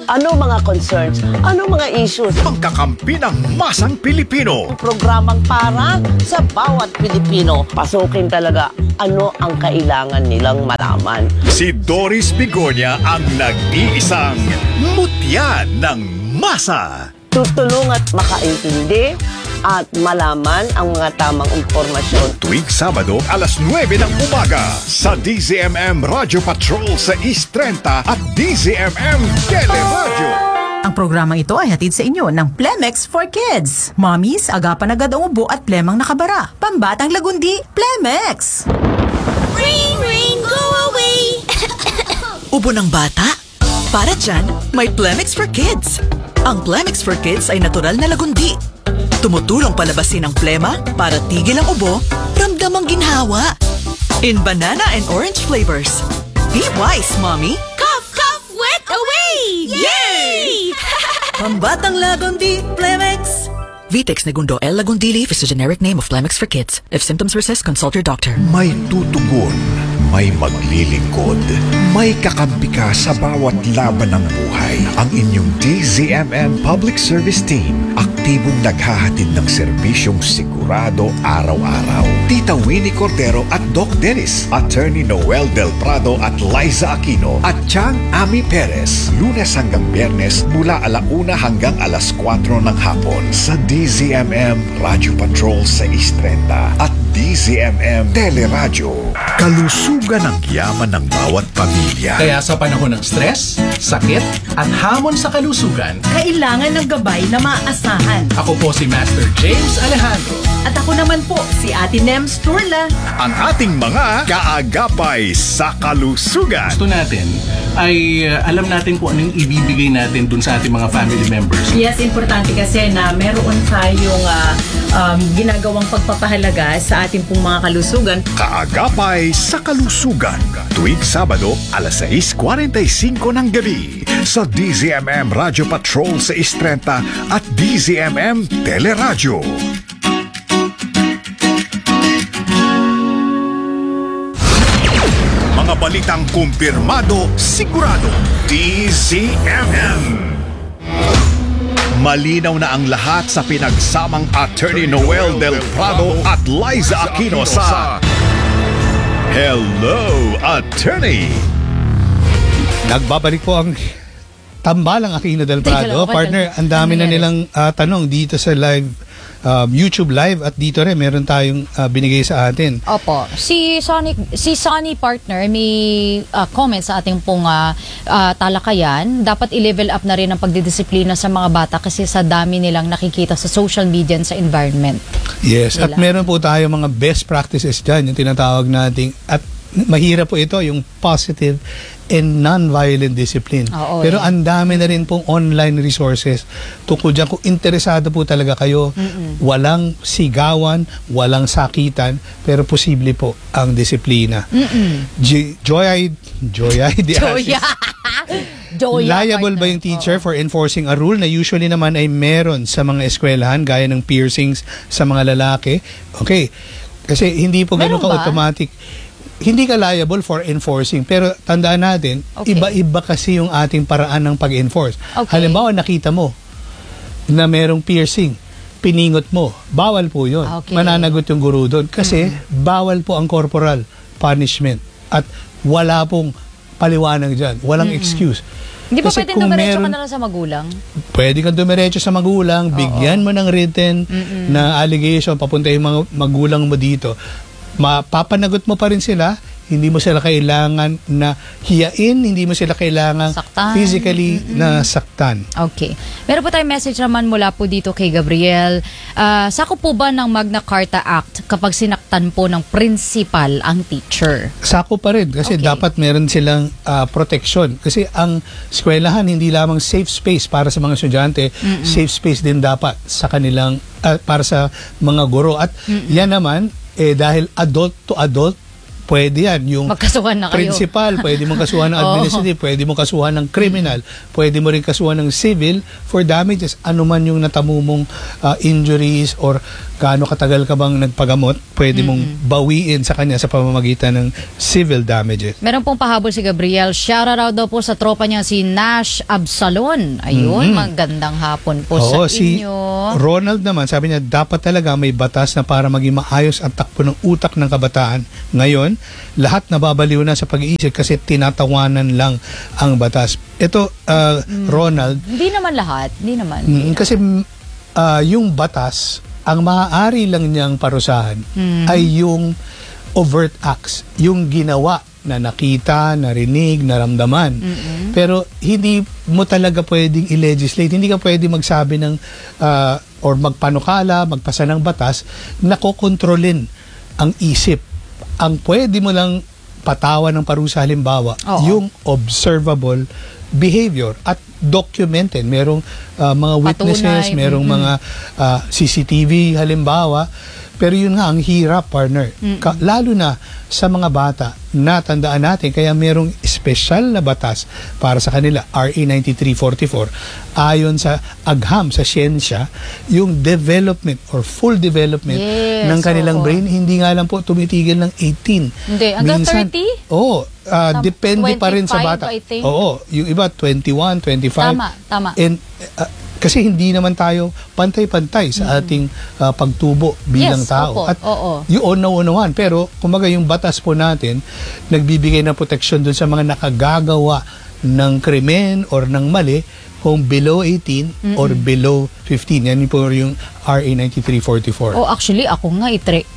Ano mga concerns? Ano mga issues? Pangkakampi ng masang Pilipino. Programang para sa bawat Pilipino. Pasukin talaga ano ang kailangan nilang malaman. Si Doris Bigonia ang nag-iisang mutya ng masa. Tutulong at makaintindi at malaman ang mga tamang impormasyon. Tuwing Sabado, alas 9 ng umaga sa DZMM Radio Patrol sa East 30 at DZMM Teleradyo. Ang programang ito ay hatid sa inyo ng Plemex for Kids. Mommies, agapan agad ang ubo at plemang nakabara. Pambatang lagundi, Plemex! Rain, rain, go away! Ubo ng bata? Para dyan, may Plemex for Kids. Ang Plemex for Kids ay natural na lagundi. Tumutulong palabasin ang plema para tigil ang ubo, ramdam ang ginhawa. In banana and orange flavors. Be wise, Mommy! Cough, cough, wet away! Yay! Pambatang lagundi, Plemex! Vitex Negundo L. Lagundili is the generic name of Plemex for Kids. If symptoms persist, consult your doctor. May tutugon, may maglilingkod, may kakampi ka sa bawat laban ng buhay. Ang inyong DZMM Public Service Team, aktibong naghahatid ng serbisyong sigurado araw-araw. Tita Winnie Cordero at Doc Dennis, Attorney Noel Del Prado at Liza Aquino at Chang Ami Perez. Lunes hanggang Biyernes mula 1:00 hanggang 4:00 ng hapon sa DZMM Radio Patrol sa East 30 at DZMM Teleradyo. Kalusugan ang yaman ng bawat pamilya. Kaya sa panahon ng stress, sakit, at hamon sa kalusugan, Kailangan ng gabay na maaasahan. ako po si Master James Alejandro. At ako naman po, si Ate Nems Turla. Ang ating mga kaagapay sa kalusugan. Gusto natin ay alam natin kung anong ibibigay natin dun sa ating mga family members. Yes, importante kasi na meron tayong ginagawang pagpapahalaga sa ating pong mga kalusugan. Kaagapay sa kalusugan. Tuwing Sabado, alas 6:45 ng gabi sa DZMM Radio Patrol sa East 30 at DZMM Teleradyo. Mga balitang kumpirmado, sigurado, DZMM. Malinaw na ang lahat sa pinagsamang Attorney Noel Del Prado at Liza Aquino sa Hello, Attorney! Nagbabalik po ang tambalang Aquino Del Prado. Partner, ang dami na nilang tanong dito sa live YouTube live at dito rin meron tayong binigay sa atin. Opo. Si Sonny partner may comment sa ating pong talakayan. Dapat i-level up na rin ang pagdidisiplina sa mga bata kasi sa dami nilang nakikita sa social media and sa environment. Yes, nila. at meron po tayo mga best practices dyan, yung tinatawag nating, at mahirap po ito, yung positive and non-violent discipline. Pero ang dami na rin pong online resources tungkol dyan. Kung interesado po talaga kayo, walang sigawan, walang sakitan, pero posible po ang disiplina. Joya. Liable ba yung teacher for enforcing a rule na usually naman ay meron sa mga eskwelahan gaya ng piercings sa mga lalaki? Okay. Kasi hindi po ganun ka-automatic. Hindi ka liable for enforcing, pero tandaan natin, iba-iba kasi yung ating paraan ng pag-enforce. Halimbawa, nakita mo na merong piercing, piningot mo, bawal po yun. Mananagot yung guro doon kasi bawal po ang corporal punishment at wala pong paliwanag dyan, walang excuse. Hindi pa pwedeng dumiretso ka na lang sa magulang? Pwede kang dumiretso sa magulang, bigyan mo ng written na allegation, papunta yung mga magulang mo dito. Mapapanagot mo pa rin sila, hindi mo sila kailangan na hiyain, hindi mo sila kailangan physically na saktan. Okay. Meron po tayong message naman mula po dito kay Gabriel. Sako po ba ng Magna Carta Act kapag sinaktan po ng principal ang teacher? Sako pa rin kasi dapat meron silang protection. Kasi ang eskwelahan hindi lamang safe space para sa mga estudyante, safe space din dapat sa kanilang, para sa mga guro. At yan naman, dahil adult to adult pwede yan. Yung Magkasuhan na kayo. principal, pwede mong kasuhan ng Oo. administrative, pwede mong kasuhan ng criminal, pwede mo rin kasuhan ng civil for damages. Ano man yung natamo mong injuries or gaano katagal ka bang nagpagamot, pwede mong bawiin sa kanya sa pamamagitan ng civil damages. Meron pong pahabol si Gabriel. Shoutout daw po sa tropa niya si Nash Absalon. Ayun, magandang hapon po Oo, sa si inyo. Ronald naman, sabi niya, dapat talaga may batas na para maging maayos ang takbo ng utak ng kabataan. Ngayon, lahat nababaliw na sa pag-iisip kasi tinatawanan lang ang batas. Ito, Ronald, Hindi naman lahat. Hindi naman. kasi yung batas, ang maaari lang niyang parusahan ay yung overt acts, yung ginawa na nakita, narinig, naramdaman. Pero hindi mo talaga pwedeng i-legislate, hindi ka pwedeng magsabi ng or magpanukala, magpasa ng batas na kokontrolin ang isip. Ang pwede mo lang patawan ng parusa halimbawa, Oo. yung observable behavior at documented. Merong mga witnesses, Patunay. merong mga CCTV halimbawa. Pero yun nga, ang hirap, partner. Lalo na sa mga bata, natandaan natin, kaya merong espesyal na batas para sa kanila, RA 9344, ayon sa agham, sa siyensya, yung development or full development Yes, ng kanilang oo. brain, hindi nga lang po tumitigil ng 18. Hindi, hanggang 30? Oo, depende pa rin sa 25, bata. I think. Oo, yung iba 21, 25. Tama. And kasi hindi naman tayo pantay-pantay sa ating pagtubo bilang Yes, tao. opo, At oo. yun nauunawan. Pero kumbaga yung batas po natin nagbibigay ng proteksyon dun sa mga nakagagawa ng krimen or ng mali kung below 18 or below 15. Yan po yung RA 9344. Oh, actually, ako nga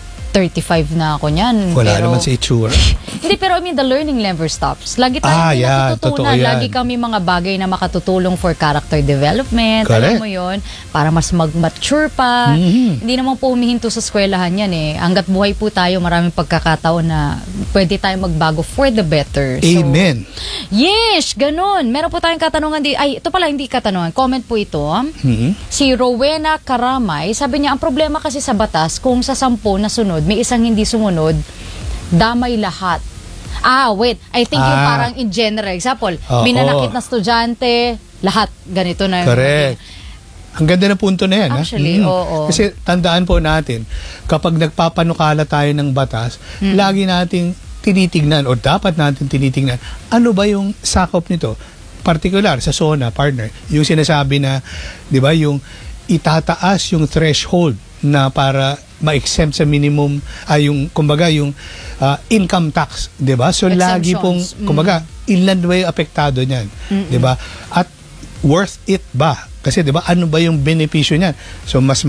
35 na ako niyan. Wala pero, naman sa itsura. Hindi, pero I mean, the learning never stops. Lagi tayong may totoo natututunan. yan. Lagi kami mga bagay na makatutulong for character development. Correct. Alam mo yun? Para mas mag-mature pa. Hindi naman po humihinto sa eskwelahan yan eh. Hanggat buhay po tayo, maraming pagkakataon na pwede tayo magbago for the better. So, Amen. yes, ganun. Meron po tayong katanungan di. Ay, ito pala hindi katanungan. Comment po ito. Si Rowena Karamay, sabi niya, ang problema kasi sa batas, kung sa 10 na sunod, may isang hindi sumunod, damay lahat. Wait. I think yung parang in general. Example, Oo. may nanakit na estudyante, lahat ganito na. Correct. Ang ganda ng punto na yan. Actually, oo. Kasi tandaan po natin, kapag nagpapanukala tayo ng batas, lagi nating tinitignan o dapat natin tinitignan, ano ba yung sakop nito? Particular sa SONA, partner, yung sinasabi na, di ba, yung itataas yung threshold na para ma-exempt sa minimum, yung, kumbaga, yung income tax, di ba? So, lagi pong, kumbaga, inland way apektado niyan, di ba? At worth it ba? Kasi 'di ba, ano ba yung benepisyo niyan? So mas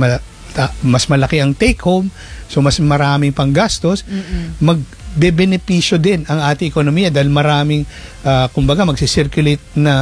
malaki ang take home, so mas maraming panggastos, magbe-benepisyo din ang ating ekonomiya dahil maraming kumbaga magsi-circulate na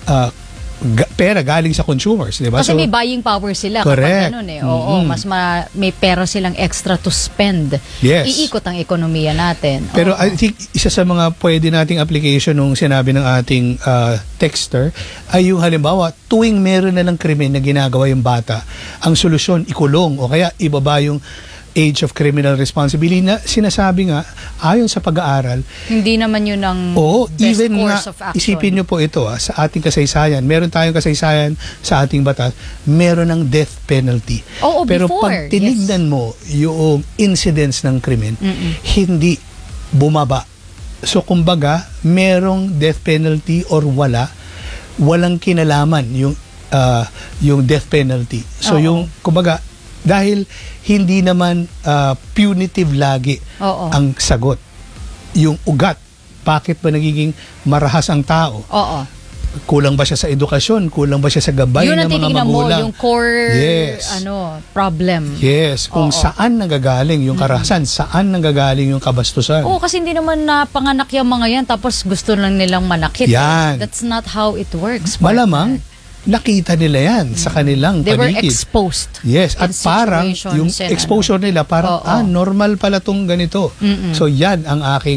pera galing sa consumers, 'di ba? Kasi So, may buying power sila correct. kapag ganun eh. Oo, mas may pera silang extra to spend. Yes. Iikot ang ekonomiya natin. Pero Oo. I think isa sa mga pwede nating application nung sinabi ng ating texter ay yung halimbawa, tuwing meron na ng krimen na ginagawa yung bata, ang solusyon ikulong o kaya ibaba yung age of criminal responsibility na sinasabi nga ayon sa pag-aaral. Hindi naman yun ang Oo, best even nga, course of action. isipin nyo po ito sa ating kasaysayan. Meron tayong kasaysayan sa ating batas, meron ng death penalty. Oo, Pero before, pag tinignan mo yung incidents ng krimen, hindi bumaba. So kumbaga, merong death penalty or walang kinalaman yung death penalty. So Oo. yung kumbaga, dahil hindi naman punitive lagi Oo. ang sagot. Yung ugat, bakit ba nagiging marahas ang tao? Oo. Kulang ba siya sa edukasyon? Kulang ba siya sa gabay Yun ng ang mga titignan mo, magulang? yung core Yes. problem. Yes, kung Oo. saan nanggagaling yung karahasan, saan nanggagaling yung kabastusan. Oo, kasi hindi naman napanganak yung mga yan tapos gusto lang nilang manakit. Yan. That's not how it works. Malamang, nakita nila yan sa kanilang They were paligid. exposed. Yes, at in parang situations yung and exposure nila parang Oo. normal pala tong ganito. So yan ang aking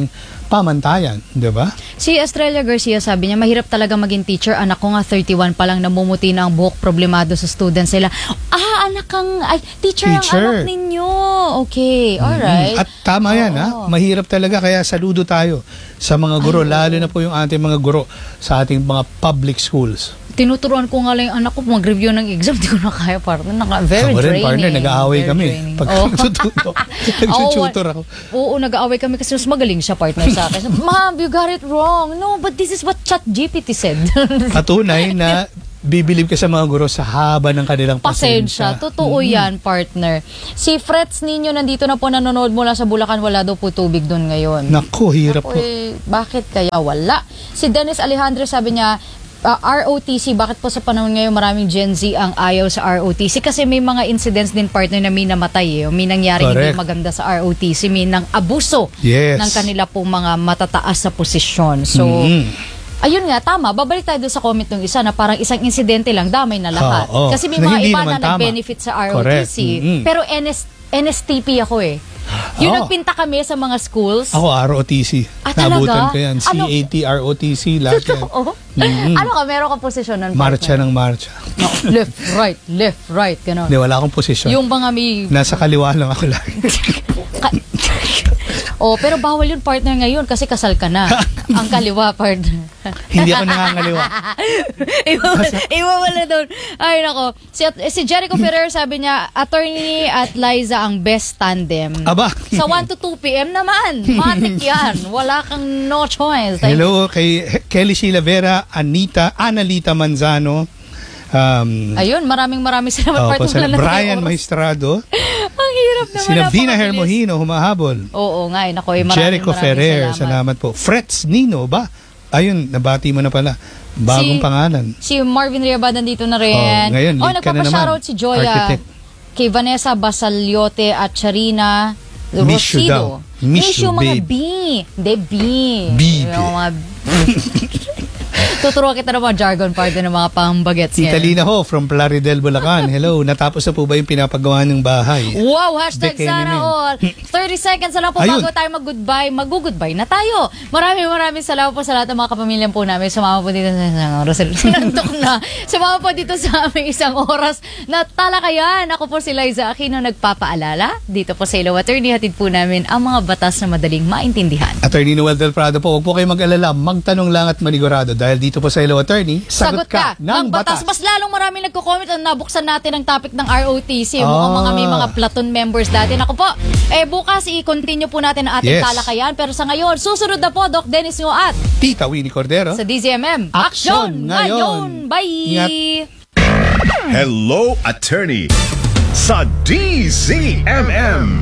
pamantayan, di ba? Si Estrella Garcia sabi niya, mahirap talaga maging teacher. Anak ko nga 31 pa lang, namumuti na ang buhok, problemado sa students sila. Teacher ang anak ninyo. Okay, alright. At tama yan, ha? Mahirap talaga, kaya saludo tayo sa mga guro, lalo na po yung ating mga guro sa ating mga public schools. Tinuturuan ko nga lang yung anak ko mag-review ng exam. Di ko na kaya, partner. Very ako draining. rin, partner, nag-aaway kami. Draining. Pag nagtututor ako. Oo, nag-aaway kami kasi mas magaling siya, partner, sa akin. Ma'am, you got it wrong. No, but this is what ChatGPT said. Patunay na bibilib ka sa mga guro sa haba ng kanilang pasensya. Totoo yan, partner. Si Frets Nino nandito na po, nanonood mula sa Bulacan. Wala daw po tubig doon ngayon. Naku, hirap po. Bakit kaya wala? Si Dennis Alejandro sabi niya, ROTC, bakit po sa panahon ngayon maraming Gen Z ang ayaw sa ROTC? Kasi may mga incidents din, partner, na may namatay. May nangyari hindi maganda sa ROTC. May nang abuso ng kanila pong mga matataas sa posisyon. So, ayun nga, tama. Babalik tayo doon sa comment ng isa na parang isang insidente lang, damay na lahat. Kasi may mga iba na nag-benefit sa ROTC. Pero NSTP ako eh. Yung nagpinta kami sa mga schools. Ako, ROTC. Nabutan ko yan. CAT, ROTC, lahat yan. Ano ka? Meron kang posisyon nun? Marcha ng marcha. No, left, right, gano'n. Hindi, wala akong posisyon. Yung mga may... Nasa kaliwa lang ako lagi. Pero bawal yun, partner, ngayon kasi kasal ka na. Ang kaliwa, partner. Hindi ako nangangaliwa. Iba wala doon. Ay, nako. Si Jericho Ferrer sabi niya, attorney at Liza ang best tandem. Aba. Sa 1 to 2 p.m. naman. Matik yan. Wala kang no choice. Hello kay Kelly Sheila Vera, Analita Manzano. Ayun, maraming salamat, partner. Brian Maestrado. Ang hirap naman. Sina Vina Hermohino, humahabol. Oo nga, nako. Jericho Ferrer, salamat po. Frets Nino ba? Ayun, nabati mo na pala. Bagong pangalan. Si Marvin Riabad nandito na rin. Ngayon, late ka na naman. Nagpapashoutout si Joya. Architect. Kay Vanessa Basaliote at Charina Miss you daw. Rosido. Miss you, mga B. Hindi, B. Yung mga tuturuan kita ng mga jargon part ng mga pambagets Tita ngayon. Lina ho, from Plaridel, Bulacan. Hello, natapos na po ba yung pinapagawa ng bahay? Wow, hashtag sana all. 30 seconds na lang po bago tayo mag-goodbye. Mag-goodbye na tayo. Maraming salamat po sa lahat ng mga kapamilyan po namin. Sumama po dito sa isang oras. Sinantok na. Sumama po dito sa aming isang oras na talakayan. Ako po si Liza Aquino, nagpapaalala. Dito po sa Ilaw Attorney, hatid po namin ang mga batas na madaling maintindihan. Attorney Noel Del Prado po, huwag po kayo mag-alala. Magtanong lang at manigurado. Dahil dito po sa Ilaw Attorney, sagot ka ng batas. Mas lalong maraming nagko-comment na nabuksan natin ang topic ng ROTC. Mukhang may mga platoon members dati. Ako po, bukas i-continue po natin ang ating talakayan. Pero sa ngayon, susunod na po, Doc Dennis Ngo at Tita Winnie Cordero sa DZMM. Action ngayon! Bye! Ingat. Hello, Attorney sa DZMM.